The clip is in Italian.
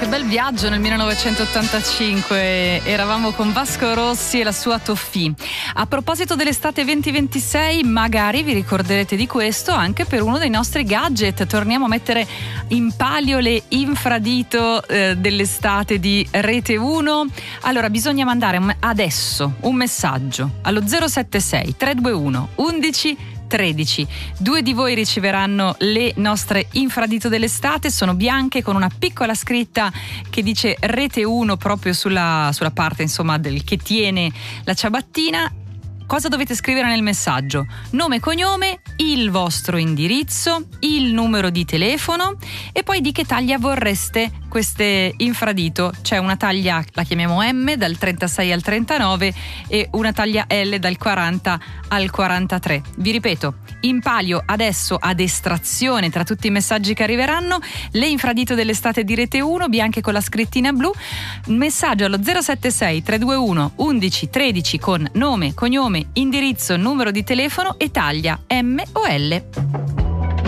che bel viaggio nel 1985. Eravamo con Vasco Rossi e la sua Toffì. A proposito dell'estate 2026, magari vi ricorderete di questo anche per uno dei nostri gadget. Torniamo a mettere in palio le infradito dell'estate di Rete 1. Allora, bisogna mandare adesso un messaggio allo 076 321 11 13. 2 di voi riceveranno le nostre infradito dell'estate, sono bianche con una piccola scritta che dice Rete 1 proprio sulla parte, insomma, del che tiene la ciabattina. Cosa dovete scrivere nel messaggio? Nome, cognome, il vostro indirizzo, il numero di telefono e poi di che taglia vorreste queste infradito. C'è una taglia, la chiamiamo M, dal 36 al 39 e una taglia L dal 40 al 43. Vi ripeto, in palio adesso ad estrazione tra tutti i messaggi che arriveranno le infradito dell'estate di Rete 1, bianche con la scrittina blu. Messaggio allo 076 321 11 13 con nome, cognome, indirizzo, numero di telefono e taglia M o L.